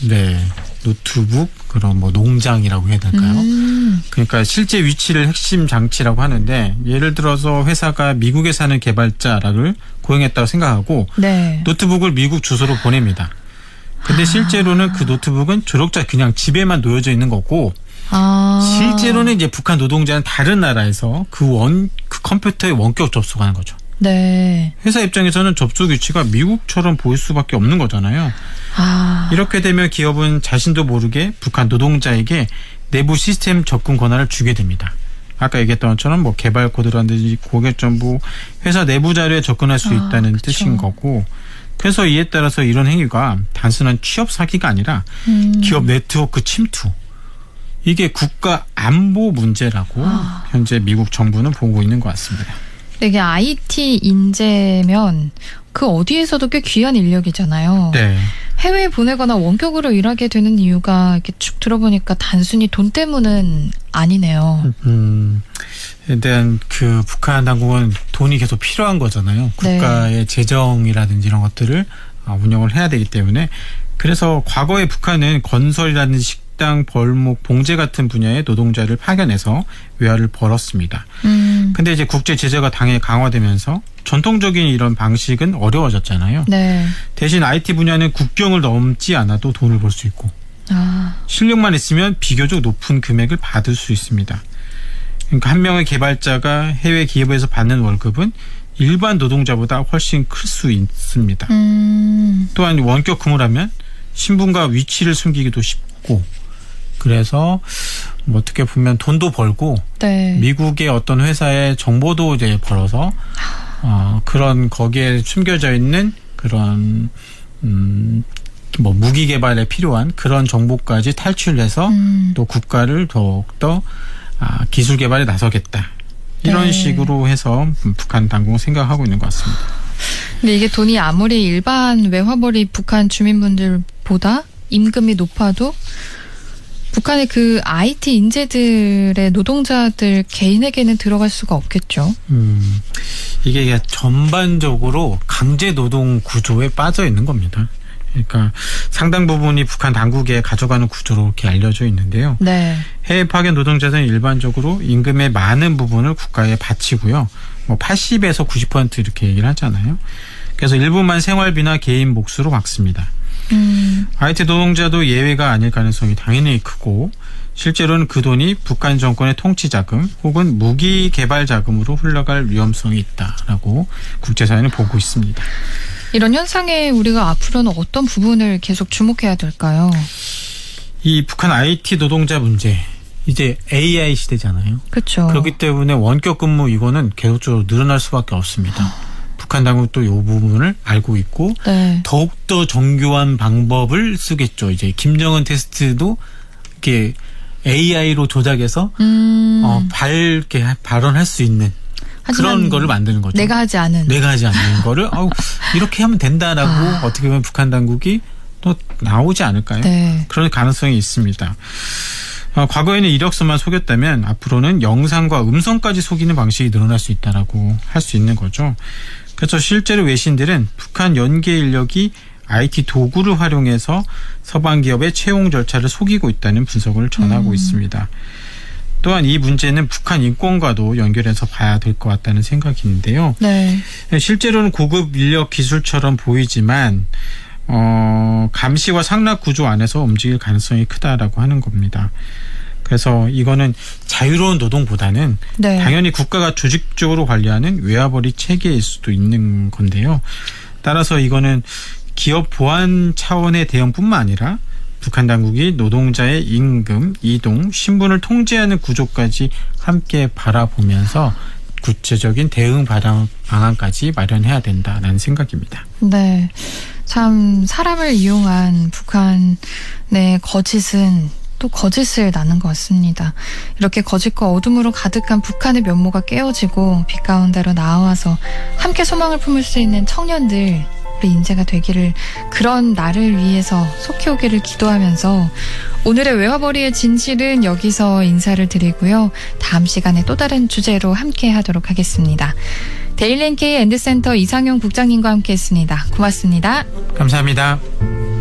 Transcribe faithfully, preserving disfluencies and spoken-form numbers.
네. 노트북, 그런 뭐 농장이라고 해야 될까요? 음. 그러니까 실제 위치를 핵심 장치라고 하는데, 예를 들어서 회사가 미국에 사는 개발자를 고용했다고 생각하고 네. 노트북을 미국 주소로 보냅니다. 근데 아. 실제로는 그 노트북은 조력자 그냥 집에만 놓여져 있는 거고, 아. 실제로는 이제 북한 노동자는 다른 나라에서 그 원, 그 컴퓨터에 원격 접속하는 거죠. 네. 회사 입장에서는 접속 위치가 미국처럼 보일 수밖에 없는 거잖아요. 아. 이렇게 되면 기업은 자신도 모르게 북한 노동자에게 내부 시스템 접근 권한을 주게 됩니다. 아까 얘기했던 것처럼 뭐 개발 코드라든지 고객 정보, 회사 내부 자료에 접근할 수 있다는 아, 뜻인 거고, 그래서 이에 따라서 이런 행위가 단순한 취업 사기가 아니라 음. 기업 네트워크 침투, 이게 국가 안보 문제라고 아. 현재 미국 정부는 보고 있는 것 같습니다. 이게 아이티 인재면 그 어디에서도 꽤 귀한 인력이잖아요. 네. 해외에 보내거나 원격으로 일하게 되는 이유가 이렇게 쭉 들어보니까 단순히 돈 때문은 아니네요. 음, 일단 그 북한 당국은 돈이 계속 필요한 거잖아요. 국가의 네. 재정이라든지 이런 것들을 운영을 해야 되기 때문에, 그래서 과거에 북한은 건설이라든지 식당, 벌목, 봉제 같은 분야의 노동자를 파견해서 외화를 벌었습니다. 음. 근데 이제 국제 제재가 당연히 강화되면서 전통적인 이런 방식은 어려워졌잖아요. 네. 대신 아이티 분야는 국경을 넘지 않아도 돈을 벌 수 있고, 아. 실력만 있으면 비교적 높은 금액을 받을 수 있습니다. 그러니까 한 명의 개발자가 해외 기업에서 받는 월급은 일반 노동자보다 훨씬 클 수 있습니다. 음. 또한 원격 근무라면 신분과 위치를 숨기기도 쉽고, 그래서 뭐 어떻게 보면 돈도 벌고, 네. 미국의 어떤 회사의 정보도 이제 벌어서 어, 그런 거기에 숨겨져 있는 그런 음, 뭐 무기 개발에 필요한 그런 정보까지 탈출해서 음. 또 국가를 더욱더 아, 기술 개발에 나서겠다. 이런 네. 식으로 해서 북한 당국은 생각하고 있는 것 같습니다. 근데 이게 돈이 아무리 일반 외화벌이 북한 주민분들보다 임금이 높아도 북한의 그 아이티 인재들의 노동자들 개인에게는 들어갈 수가 없겠죠. 음, 이게 전반적으로 강제 노동 구조에 빠져 있는 겁니다. 그러니까 상당 부분이 북한 당국에 가져가는 구조로 이렇게 알려져 있는데요. 네. 해외 파견 노동자들은 일반적으로 임금의 많은 부분을 국가에 바치고요. 뭐 팔십에서 구십 퍼센트 이렇게 얘기를 하잖아요. 그래서 일부만 생활비나 개인 몫으로 막습니다. 음. 아이티 노동자도 예외가 아닐 가능성이 당연히 크고, 실제로는 그 돈이 북한 정권의 통치 자금 혹은 무기 개발 자금으로 흘러갈 위험성이 있다라고 국제사회는 보고 있습니다. 이런 현상에 우리가 앞으로는 어떤 부분을 계속 주목해야 될까요? 이 북한 아이티 노동자 문제, 이제 에이아이 시대잖아요. 그렇죠. 그렇기 때문에 원격 근무 이거는 계속적으로 늘어날 수밖에 없습니다. 북한 당국도 이 부분을 알고 있고, 네. 더욱더 정교한 방법을 쓰겠죠. 이제 김정은 테스트도 이렇게 에이아이로 조작해서 음. 어, 밝게 발언할 수 있는 그런 거를 만드는 거죠. 내가 하지 않은. 내가 하지 않는 거를 아우, 이렇게 하면 된다라고 아. 어떻게 보면 북한 당국이 또 나오지 않을까요? 네. 그런 가능성이 있습니다. 어, 과거에는 이력서만 속였다면 앞으로는 영상과 음성까지 속이는 방식이 늘어날 수 있다라고 할 수 있는 거죠. 그래서 실제로 외신들은 북한 연계 인력이 아이티 도구를 활용해서 서방 기업의 채용 절차를 속이고 있다는 분석을 전하고 음. 있습니다. 또한 이 문제는 북한 인권과도 연결해서 봐야 될 것 같다는 생각인데요. 네. 실제로는 고급 인력 기술처럼 보이지만 어, 감시와 상납 구조 안에서 움직일 가능성이 크다라고 하는 겁니다. 그래서 이거는 자유로운 노동보다는 네. 당연히 국가가 조직적으로 관리하는 외화벌이 체계일 수도 있는 건데요. 따라서 이거는 기업 보안 차원의 대응뿐만 아니라 북한 당국이 노동자의 임금, 이동, 신분을 통제하는 구조까지 함께 바라보면서 구체적인 대응 방안까지 마련해야 된다는 생각입니다. 네. 참 사람을 이용한 북한의 거짓은 또 거짓을 나는 것 같습니다. 이렇게 거짓과 어둠으로 가득한 북한의 면모가 깨어지고 빛 가운데로 나와서 함께 소망을 품을 수 있는 청년들, 우리 인재가 되기를, 그런 날을 위해서 속히 오기를 기도하면서 오늘의 외화벌이의 진실은 여기서 인사를 드리고요. 다음 시간에 또 다른 주제로 함께 하도록 하겠습니다. 데일리엔케이 엔드센터 이상용 국장님과 함께했습니다. 고맙습니다. 감사합니다.